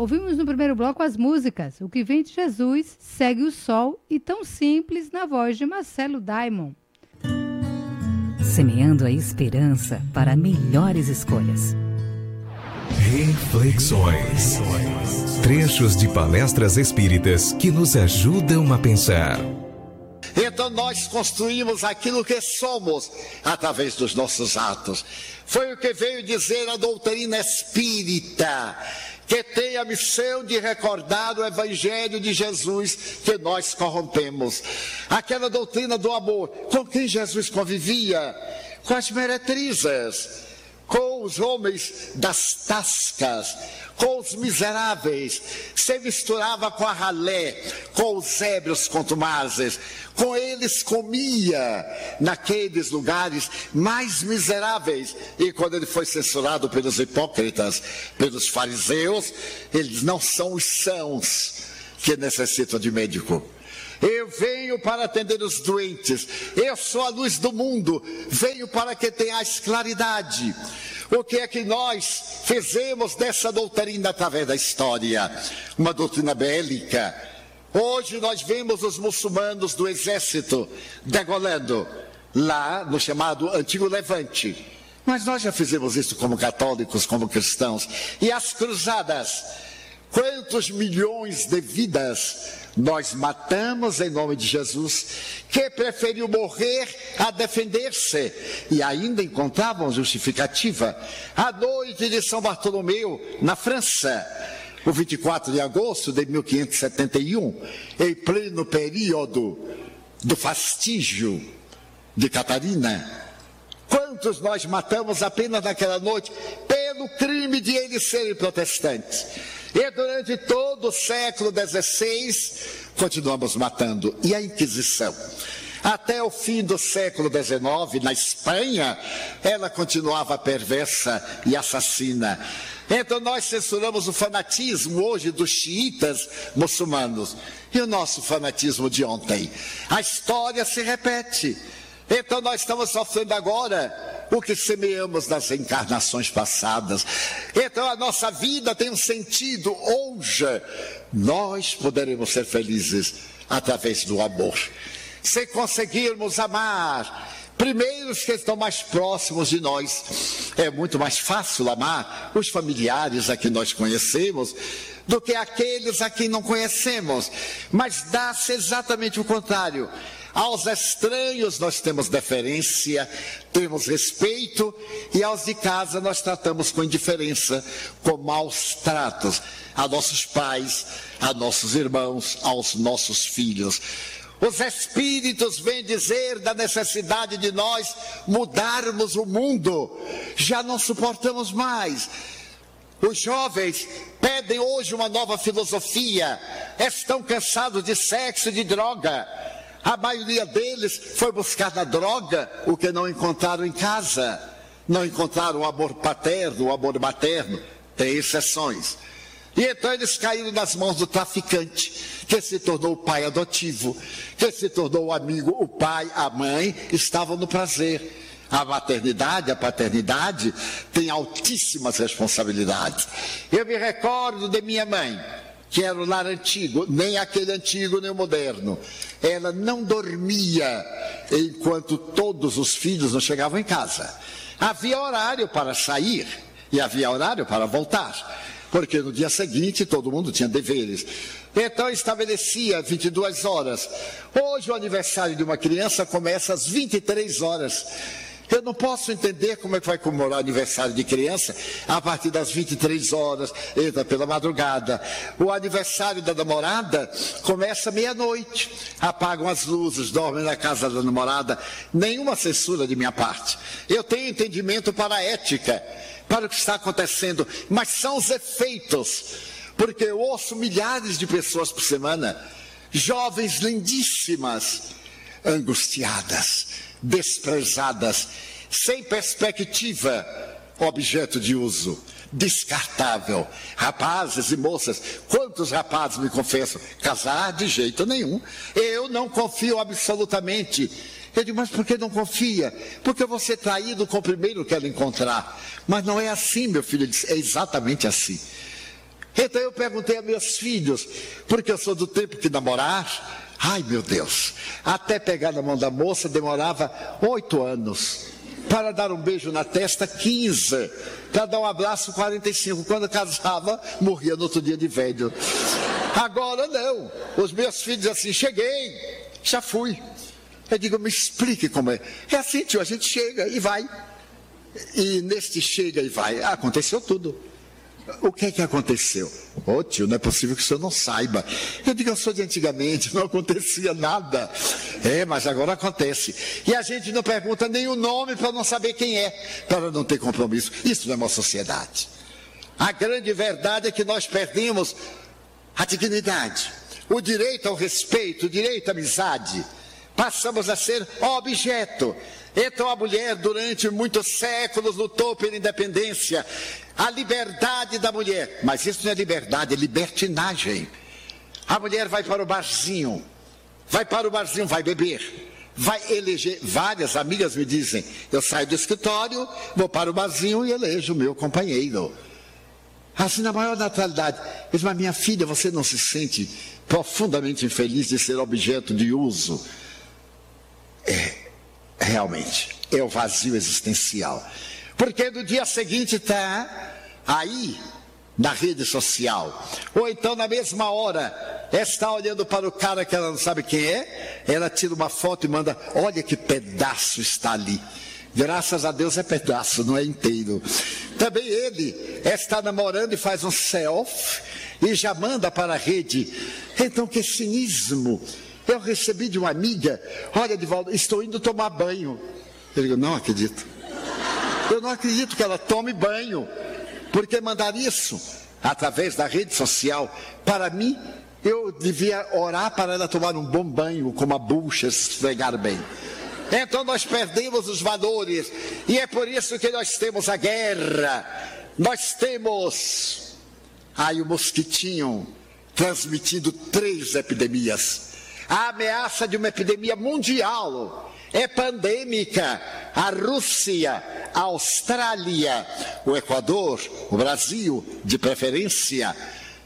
ouvimos no primeiro bloco as músicas O que Vem de Jesus, Segue o Sol e Tão Simples, na voz de Marcelo Diamond. Semeando a esperança para melhores escolhas. Reflexões. Trechos de palestras espíritas que nos ajudam a pensar. Então nós construímos aquilo que somos através dos nossos atos. Foi o que veio dizer a doutrina espírita, que tem a missão de recordar o Evangelho de Jesus que nós corrompemos. Aquela doutrina do amor, com quem Jesus convivia? Com as meretrizes, com os homens das tascas, com os miseráveis, se misturava com a ralé, com os ébrios contumazes, com eles comia naqueles lugares mais miseráveis. E quando ele foi censurado pelos hipócritas, pelos fariseus, eles não são os sãos que necessitam de médico. Eu venho para atender os doentes, eu sou a luz do mundo, venho para que tenhais claridade. O que é que nós fizemos dessa doutrina através da história? Uma doutrina bélica. Hoje nós vemos os muçulmanos do exército degolando lá no chamado Antigo Levante. Mas nós já fizemos isso como católicos, como cristãos. E as cruzadas? Quantos milhões de vidas nós matamos em nome de Jesus, que preferiu morrer a defender-se, e ainda encontravam justificativa. A noite de São Bartolomeu, na França, o 24 de agosto de 1571, em pleno período do fastígio de Catarina, quantos nós matamos apenas naquela noite, pelo crime de eles serem protestantes. E durante todo o século XVI, continuamos matando. E a Inquisição? Até o fim do século XIX, na Espanha, ela continuava perversa e assassina. Então nós censuramos o fanatismo hoje dos xiitas muçulmanos. E o nosso fanatismo de ontem? A história se repete. Então nós estamos sofrendo agora o que semeamos nas encarnações passadas. Então a nossa vida tem um sentido. Hoje nós poderemos ser felizes através do amor. Se conseguirmos amar primeiro os que estão mais próximos de nós, é muito mais fácil amar os familiares a quem nós conhecemos do que aqueles a quem não conhecemos. Mas dá-se exatamente o contrário. Aos estranhos nós temos deferência, temos respeito, e aos de casa nós tratamos com indiferença, com maus tratos, a nossos pais, a nossos irmãos, aos nossos filhos. Os espíritos vêm dizer da necessidade de nós mudarmos o mundo. Já não suportamos mais. Os jovens pedem hoje uma nova filosofia, estão cansados de sexo e de droga. A maioria deles foi buscar na droga o que não encontraram em casa. Não encontraram o amor paterno, o amor materno. Tem exceções. E então eles caíram nas mãos do traficante, que se tornou o pai adotivo, que se tornou o amigo, o pai, a mãe, estavam no prazer. A maternidade, a paternidade tem altíssimas responsabilidades. Eu me recordo de minha mãe, que era o lar antigo, nem aquele antigo, nem o moderno. Ela não dormia enquanto todos os filhos não chegavam em casa. Havia horário para sair e havia horário para voltar, porque no dia seguinte todo mundo tinha deveres. Então estabelecia 22 horas. Hoje o aniversário de uma criança começa às 23 horas. Eu não posso entender como é que vai comemorar o aniversário de criança a partir das 23 horas, entra pela madrugada. O aniversário da namorada começa meia-noite, apagam as luzes, dormem na casa da namorada. Nenhuma censura de minha parte. Eu tenho entendimento para a ética, para o que está acontecendo, mas são os efeitos, porque eu ouço milhares de pessoas por semana, jovens lindíssimas, angustiadas, desprezadas, sem perspectiva, objeto de uso, descartável. Rapazes e moças, quantos rapazes me confessam? Casar de jeito nenhum. Eu não confio absolutamente. Eu digo, mas por que não confia? Porque você traído com o primeiro que ela encontrar. Mas não é assim, meu filho. Ele disse, é exatamente assim. Então eu perguntei a meus filhos, porque eu sou do tempo que namorar, ai meu Deus, até pegar na mão da moça demorava 8 anos. Para dar um beijo na testa, 15. Para dar um abraço, 45. Quando casava, morria no outro dia de velho. Agora não. Os meus filhos assim, cheguei, já fui. Eu digo, me explique como é. É assim, tio, a gente chega e vai. E neste chega e vai, aconteceu tudo. O que é que aconteceu? Ô tio, não é possível que o senhor não saiba. Eu digo, eu sou de antigamente, não acontecia nada. É, mas agora acontece. E a gente não pergunta nem o nome para não saber quem é, para não ter compromisso. Isso não é uma sociedade. A grande verdade é que nós perdemos a dignidade, o direito ao respeito, o direito à amizade. Passamos a ser objeto. Então a mulher durante muitos séculos lutou pela independência, a liberdade da mulher. Mas isso não é liberdade, é libertinagem. A mulher vai para o barzinho, vai beber, vai eleger. Várias amigas me dizem, eu saio do escritório, vou para o barzinho e elejo o meu companheiro. Assim, na maior naturalidade. Eu digo, mas minha filha, você não se sente profundamente infeliz de ser objeto de uso? Realmente, é o vazio existencial. Porque no dia seguinte está aí, na rede social. Ou então na mesma hora, está olhando para o cara que ela não sabe quem é, ela tira uma foto e manda, olha que pedaço está ali. Graças a Deus é pedaço, não é inteiro. Também ele está namorando e faz um selfie e já manda para a rede. Então que cinismo. Eu recebi de uma amiga, olha Divaldo, estou indo tomar banho. Eu digo, não acredito. Eu não acredito que ela tome banho. Porque mandar isso através da rede social, para mim, eu devia orar para ela tomar um bom banho, com uma bucha, se esfregar bem. Então nós perdemos os valores. E é por isso que nós temos a guerra. Nós temos aí o mosquitinho transmitindo 3 epidemias. A ameaça de uma epidemia mundial é pandêmica. A Rússia, a Austrália, o Equador, o Brasil, de preferência,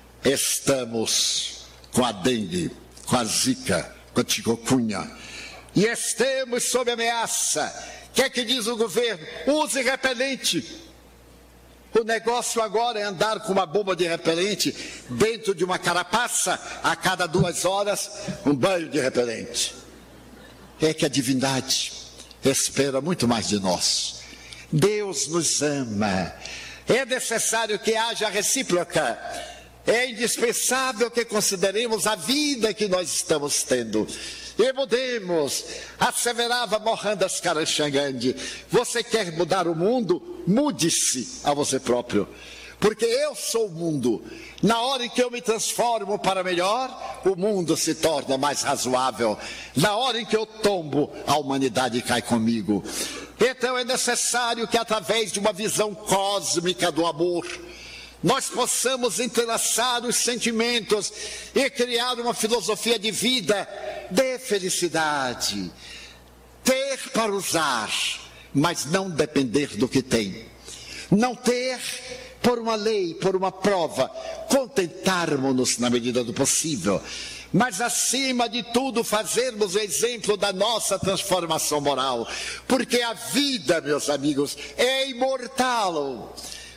estamos com a dengue, com a zika, com a chikungunya. E estamos sob ameaça. O que é que diz o governo? Use repelente. O negócio agora é andar com uma bomba de repelente dentro de uma carapaça, a cada 2 horas, um banho de repelente. É que a divindade espera muito mais de nós. Deus nos ama. É necessário que haja recíproca. É indispensável que consideremos a vida que nós estamos tendo. E mudemos, asseverava Mohandas Karachagandhi. Você quer mudar o mundo? Mude-se a você próprio. Porque eu sou o mundo. Na hora em que eu me transformo para melhor, o mundo se torna mais razoável. Na hora em que eu tombo, a humanidade cai comigo. Então é necessário que através de uma visão cósmica do amor, nós possamos entrelaçar os sentimentos e criar uma filosofia de vida de felicidade. Ter para usar, mas não depender do que tem. Não ter por uma lei, por uma prova, contentarmos-nos na medida do possível. Mas acima de tudo fazermos o exemplo da nossa transformação moral. Porque a vida, meus amigos, é imortal.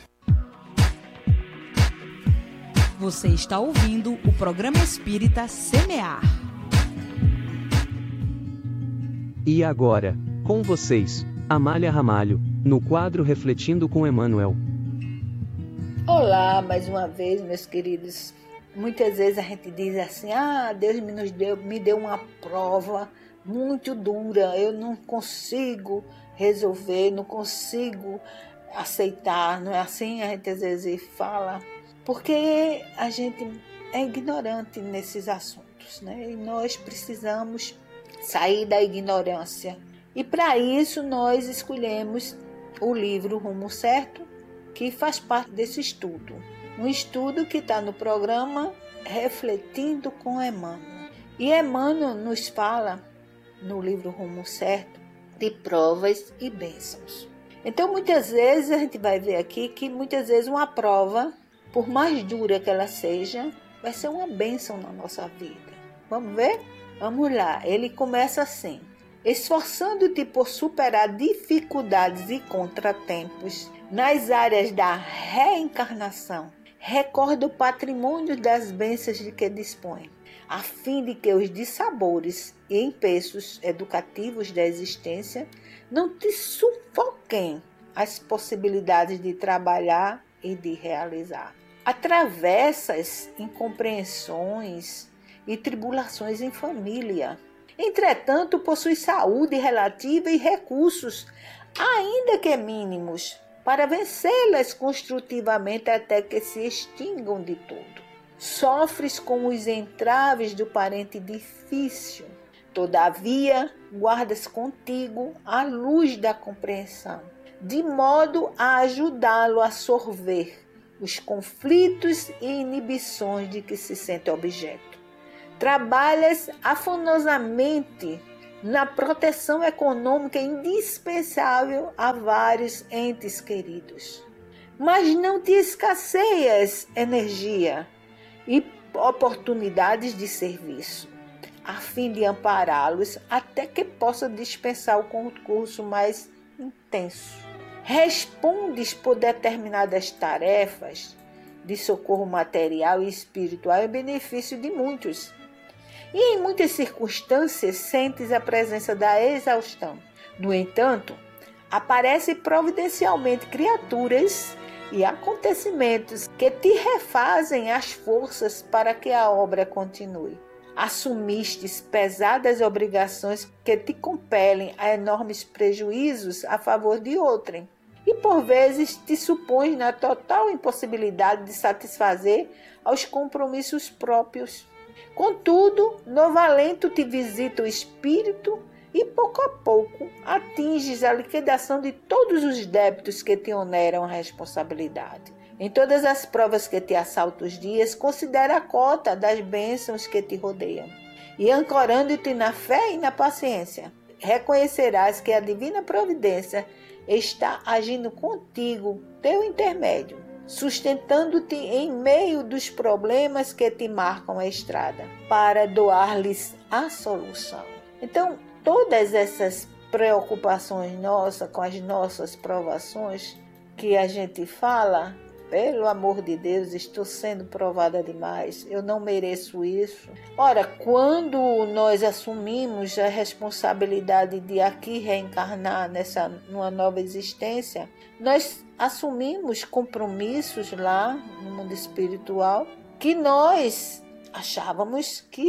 Você está ouvindo o programa Espírita Semear. E agora, com vocês, Amália Ramalho, no quadro Refletindo com Emmanuel. Olá, mais uma vez, meus queridos. Muitas vezes a gente diz assim, Deus me deu uma prova muito dura, eu não consigo resolver, não consigo aceitar, não é assim? A gente às vezes fala, porque a gente é ignorante nesses assuntos, né? E nós precisamos sair da ignorância. E para isso nós escolhemos o livro Rumo Certo, que faz parte desse estudo. Um estudo que está no programa Refletindo com Emmanuel. E Emmanuel nos fala, no livro Rumo Certo, de provas e bênçãos. Então, muitas vezes, a gente vai ver aqui que muitas vezes uma prova por mais dura que ela seja, vai ser uma bênção na nossa vida. Vamos ver? Vamos lá. Ele começa assim: esforçando-te por superar dificuldades e contratempos nas áreas da reencarnação, recorda o patrimônio das bênçãos de que dispõe, a fim de que os dissabores e empeços educativos da existência não te sufoquem as possibilidades de trabalhar e de realizar. Atravessas incompreensões e tribulações em família. Entretanto, possui saúde relativa e recursos, ainda que mínimos, para vencê-las construtivamente até que se extingam de todo. Sofres com os entraves do parente difícil. Todavia, guardas contigo a luz da compreensão, de modo a ajudá-lo a sorver os conflitos e inibições de que se sente objeto. Trabalhas afanosamente na proteção econômica indispensável a vários entes queridos. Mas não te escasseias energia e oportunidades de serviço, a fim de ampará-los até que possa dispensar o concurso mais intenso. Respondes por determinadas tarefas de socorro material e espiritual em benefício de muitos. E em muitas circunstâncias sentes a presença da exaustão. No entanto, aparecem providencialmente criaturas e acontecimentos que te refazem as forças para que a obra continue. Assumistes pesadas obrigações que te compelem a enormes prejuízos a favor de outrem, e por vezes te supões na total impossibilidade de satisfazer aos compromissos próprios. Contudo, no alento te visita o espírito e pouco a pouco atinges a liquidação de todos os débitos que te oneram a responsabilidade. Em todas as provas que te assaltam os dias, considera a cota das bênçãos que te rodeiam. E ancorando-te na fé e na paciência, reconhecerás que a divina providência está agindo contigo, teu intermédio, sustentando-te em meio dos problemas que te marcam a estrada, para doar-lhes a solução. Então, todas essas preocupações nossas, com as nossas provações, que a gente fala, pelo amor de Deus, estou sendo provada demais, eu não mereço isso. Ora, quando nós assumimos a responsabilidade de aqui reencarnar numa nova existência, nós assumimos compromissos lá no mundo espiritual que nós achávamos que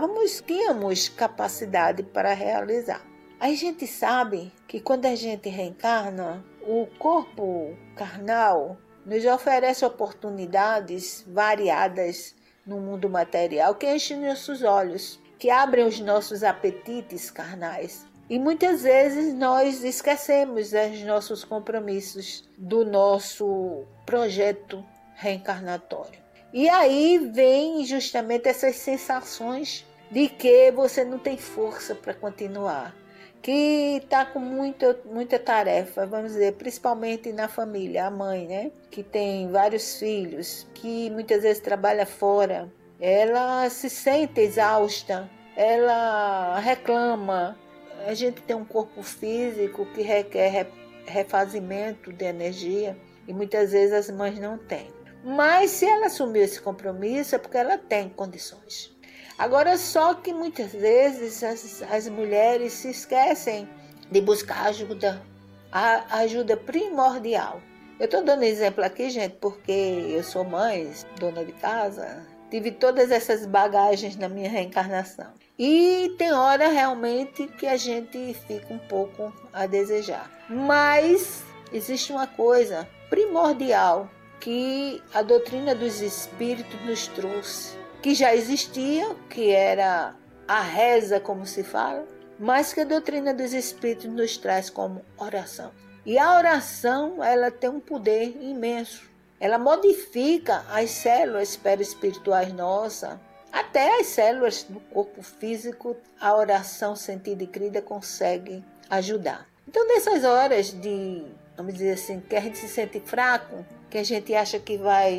tínhamos capacidade para realizar. A gente sabe que quando a gente reencarna, o corpo carnal nos oferece oportunidades variadas no mundo material que enchem nossos olhos, que abrem os nossos apetites carnais. E muitas vezes nós esquecemos os nossos compromissos do nosso projeto reencarnatório. E aí vem justamente essas sensações de que você não tem força para continuar, que está com muita tarefa, vamos dizer, principalmente na família, a mãe, né? Que tem vários filhos, que muitas vezes trabalha fora, ela se sente exausta, ela reclama. A gente tem um corpo físico que requer refazimento de energia e muitas vezes as mães não têm. Mas se ela assumiu esse compromisso é porque ela tem condições. Agora, só que muitas vezes as mulheres se esquecem de buscar a ajuda primordial. Eu estou dando exemplo aqui, gente, porque eu sou mãe, dona de casa, tive todas essas bagagens na minha reencarnação. E tem hora realmente que a gente fica um pouco a desejar. Mas existe uma coisa primordial que a doutrina dos espíritos nos trouxe, que já existia, que era a reza, como se fala, mas que a doutrina dos espíritos nos traz como oração. E a oração, ela tem um poder imenso. Ela modifica as células perispirituais nossas, até as células do corpo físico, a oração sentida e crida consegue ajudar. Então, nessas horas de, vamos dizer assim, que a gente se sente fraco, que a gente acha que vai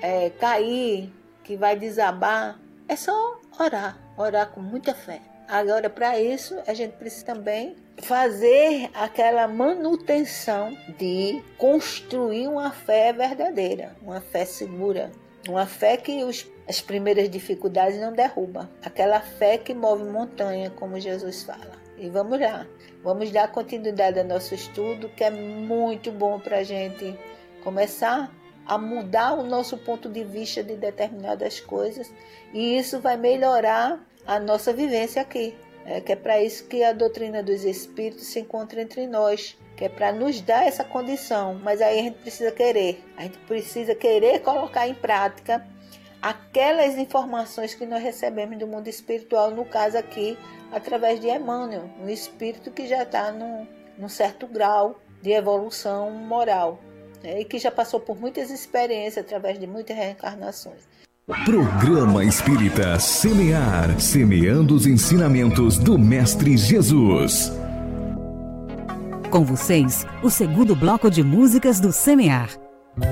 cair, que vai desabar, é só orar com muita fé. Agora, para isso, a gente precisa também fazer aquela manutenção de construir uma fé verdadeira, uma fé segura, uma fé que as primeiras dificuldades não derrubam, aquela fé que move montanha, como Jesus fala. E vamos lá, vamos dar continuidade ao nosso estudo, que é muito bom para a gente começar a mudar o nosso ponto de vista de determinadas coisas, e isso vai melhorar a nossa vivência aqui, que é para isso que a doutrina dos Espíritos se encontra entre nós, que é para nos dar essa condição. Mas aí a gente precisa querer colocar em prática aquelas informações que nós recebemos do mundo espiritual, no caso aqui, através de Emmanuel, um espírito que já está num certo grau de evolução moral, e que já passou por muitas experiências através de muitas reencarnações. Programa Espírita Semear, semeando os ensinamentos do Mestre Jesus. Com vocês, o segundo bloco de músicas do Semear.